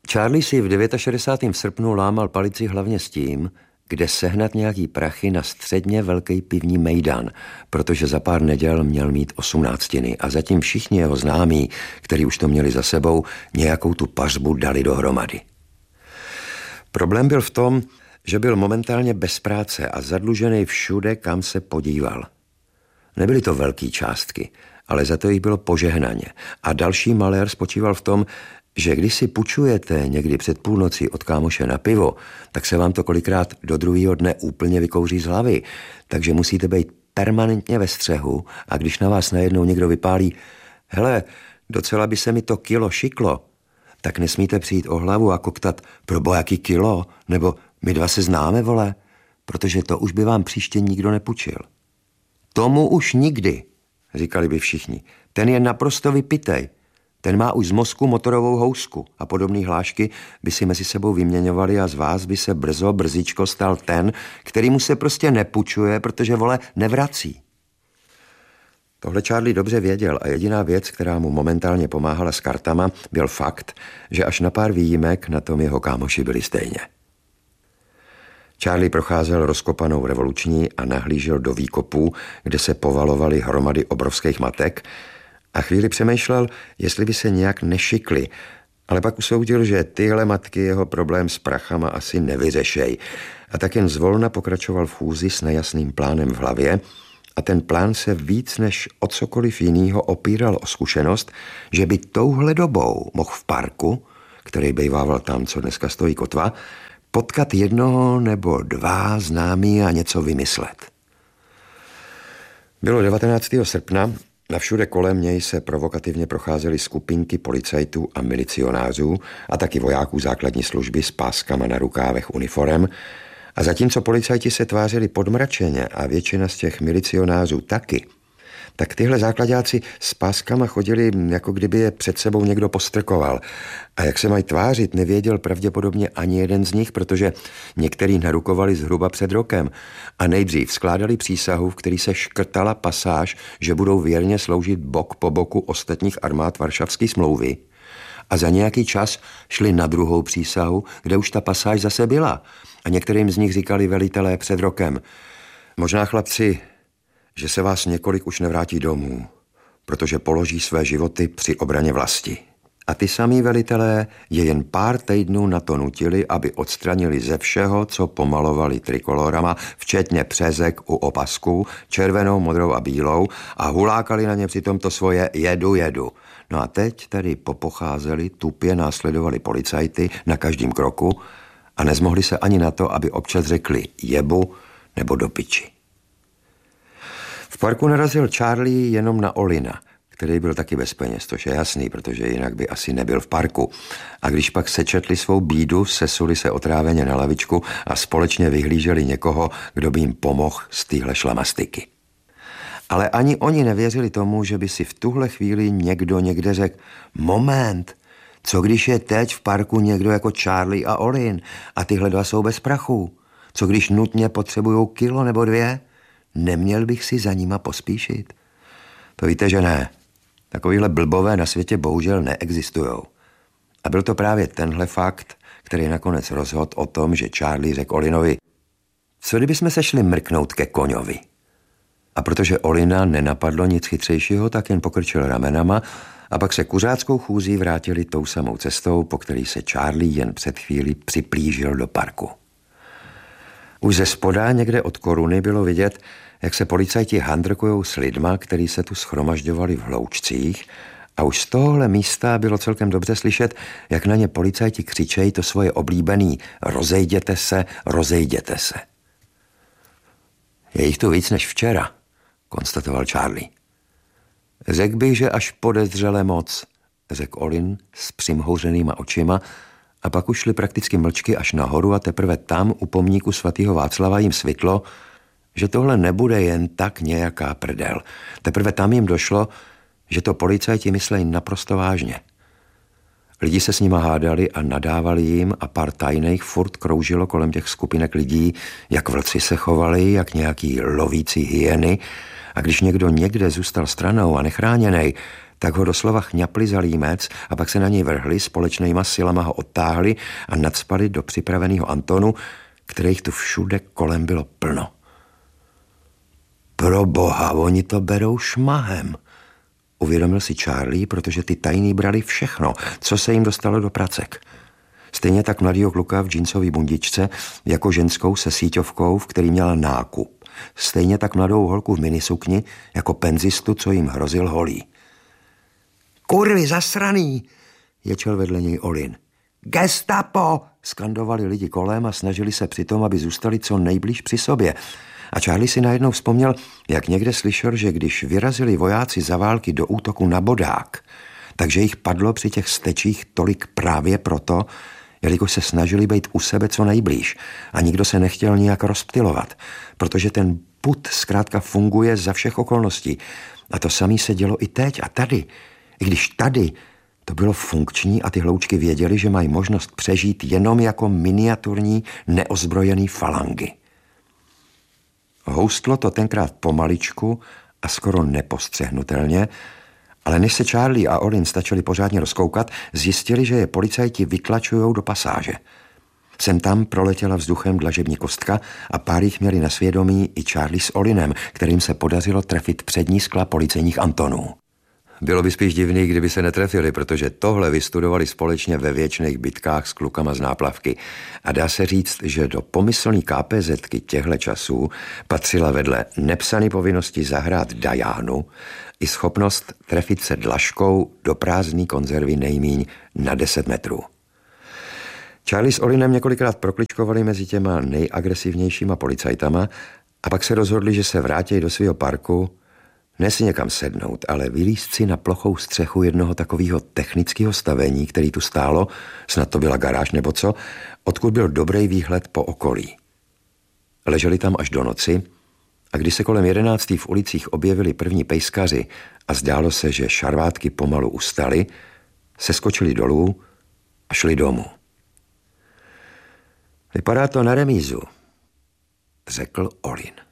Charlie si v 69. srpnu lámal palici hlavně s tím, kde sehnat nějaký prachy na středně velký pivní mejdan, protože za pár neděl měl mít 18 a zatím všichni jeho známí, kteří už to měli za sebou, nějakou tu pařbu dali dohromady. Problém byl v tom, že byl momentálně bez práce a zadlužený všude, kam se podíval. Nebyly to velké částky, ale za to jich bylo požehnaně. A další malér spočíval v tom, že když si půjčujete někdy před půlnocí od kámoše na pivo, tak se vám to kolikrát do druhého dne úplně vykouří z hlavy. Takže musíte být permanentně ve střehu a když na vás najednou někdo vypálí, hele, docela by se mi to kilo šiklo, tak nesmíte přijít o hlavu a koktat, proboha, jaký kilo, nebo my dva se známe, vole, protože to už by vám příště nikdo nepůjčil. Tomu už nikdy, říkali by všichni. Ten je naprosto vypitej. Ten má už z mozku motorovou housku a podobné hlášky by si mezi sebou vyměňovali a z vás by se brzíčko stal ten, který mu se prostě nepůjčuje, protože, vole, nevrací. Tohle Charlie dobře věděl a jediná věc, která mu momentálně pomáhala s kartama, byl fakt, že až na pár výjimek na tom jeho kámoši byli stejně. Charlie procházel rozkopanou revoluční a nahlížel do výkopů, kde se povalovaly hromady obrovských matek a chvíli přemýšlel, jestli by se nějak nešikli, ale pak usoudil, že tyhle matky jeho problém s prachama asi nevyřešej a tak jen zvolna pokračoval v chůzi s nejasným plánem v hlavě a ten plán se víc než o cokoliv jinýho opíral o zkušenost, že by touhle dobou mohl v parku, který bejvával tam, co dneska stojí kotva, potkat jednoho nebo dva známí a něco vymyslet. Bylo 19. srpna, na všude kolem něj se provokativně procházely skupinky policajtů a milicionářů a taky vojáků základní služby s páskama na rukávech uniforem a zatímco policajti se tvářili podmračeně a většina z těch milicionářů taky, tak tyhle základáci s páskama chodili, jako kdyby je před sebou někdo postrkoval. A jak se mají tvářit, nevěděl pravděpodobně ani jeden z nich, protože některý narukovali zhruba před rokem. A nejdřív skládali přísahu, v který se škrtala pasáž, že budou věrně sloužit bok po boku ostatních armád Varšavské smlouvy. A za nějaký čas šli na druhou přísahu, kde už ta pasáž zase byla. A některým z nich říkali velitelé před rokem: možná, chlapci, že se vás několik už nevrátí domů, protože položí své životy při obraně vlasti. A ty samý velitelé je jen pár týdnů na to nutili, aby odstranili ze všeho, co pomalovali trikolorama, včetně přezek u opasků, červenou, modrou a bílou, a hulákali na ně přitom to svoje jedu. No a teď tady popocházeli, tupě následovali policajty na každém kroku a nezmohli se ani na to, aby občas řekli jebu nebo do piči. V parku narazil Charlie jenom na Olina, který byl taky bez peněz, což je jasný, protože jinak by asi nebyl v parku. A když pak sečetli svou bídu, sesuli se otráveně na lavičku a společně vyhlíželi někoho, kdo by jim pomohl z téhle šlamastiky. Ale ani oni nevěřili tomu, že by si v tuhle chvíli někdo někde řekl: moment, co když je teď v parku někdo jako Charlie a Olin a tyhle dva jsou bez prachu? Co když nutně potřebujou kilo nebo 2? Neměl bych si za nima pospíšit? To víte, že ne. Takovýhle blbové na světě bohužel neexistujou. A byl to právě tenhle fakt, který nakonec rozhodl o tom, že Charlie řekl Olinovi: co kdybychom se šli mrknout ke koňovi? A protože Olina nenapadlo nic chytřejšího, tak jen pokrčil ramenama a pak se kuřáckou chůzí vrátili tou samou cestou, po který se Charlie jen před chvílí připlížil do parku. Už ze spoda někde od Koruny bylo vidět, jak se policajti handrkujou s lidma, který se tu schromažďovali v hloučcích, a už z tohohle místa bylo celkem dobře slyšet, jak na ně policajti křičejí to svoje oblíbený rozejděte se. Je jich tu víc než včera, konstatoval Charlie. Řekl bych, že až podezřele moc, řekl Olin s přimhouřenýma očima, a pak už šli prakticky mlčky až nahoru a teprve tam u pomníku svatého Václava jim svitlo, že tohle nebude jen tak nějaká prdel. Teprve tam jim došlo, že to policajti myslejí naprosto vážně. Lidi se s nima hádali a nadávali jim a pár tajných furt kroužilo kolem těch skupinek lidí, jak vlci se chovali, jak nějaký lovící hyeny, a když někdo někde zůstal stranou a nechráněnej, tak ho doslova chňapli za límec a pak se na něj vrhli, společnýma silama ho odtáhli a nacpali do připraveného Antonu, kterých tu všude kolem bylo plno. Pro boha, oni to berou šmahem, uvědomil si Charlie, protože ty tajný brali všechno, co se jim dostalo do pracek. Stejně tak mladýho kluka v džínsový bundičce, jako ženskou se síťovkou, v který měla nákup. Stejně tak mladou holku v minisukni, jako penzistu, co jim hrozil holí. Kurvy, zasraný, ječel vedle něj Olin. Gestapo, skandovali lidi kolem a snažili se přitom, aby zůstali co nejblíž při sobě. A Charlie si najednou vzpomněl, jak někde slyšel, že když vyrazili vojáci za války do útoku na bodák, takže jich padlo při těch stečích tolik právě proto, jelikož se snažili být u sebe co nejblíž a nikdo se nechtěl nijak rozptylovat, protože ten pud zkrátka funguje za všech okolností. A to samé se dělo i teď a tady. I když tady to bylo funkční a ty hloučky věděli, že mají možnost přežít jenom jako miniaturní neozbrojený falangy. Houstlo to tenkrát pomaličku a skoro nepostřehnutelně, ale než se Charlie a Olin stačili pořádně rozkoukat, zjistili, že je policajti vytlačujou do pasáže. Sem tam proletěla vzduchem dlažební kostka a pár jich měli na svědomí i Charlie s Olinem, kterým se podařilo trefit přední skla policejních Antonů. Bylo by spíš divný, kdyby se netrefili, protože tohle vystudovali společně ve věčných bitkách s klukama z náplavky. A dá se říct, že do pomyslný KPZky těchto časů patřila vedle nepsané povinnosti zahrát Dajánu i schopnost trefit se dlažkou do prázdný konzervy nejmíň na 10 metrů. Charlie s Olinem několikrát prokličkovali mezi těma nejagresivnějšíma policajtama a pak se rozhodli, že se vrátí do svého parku, ne si někam sednout, ale vylízt si na plochou střechu jednoho takového technického stavení, který tu stálo, snad to byla garáž nebo co, odkud byl dobrý výhled po okolí. Leželi tam až do noci a když se kolem 11. v ulicích objevili první pejskaři a zdálo se, že šarvátky pomalu ustaly, seskočili dolů a šli domů. Vypadá to na remízu, řekl Olin.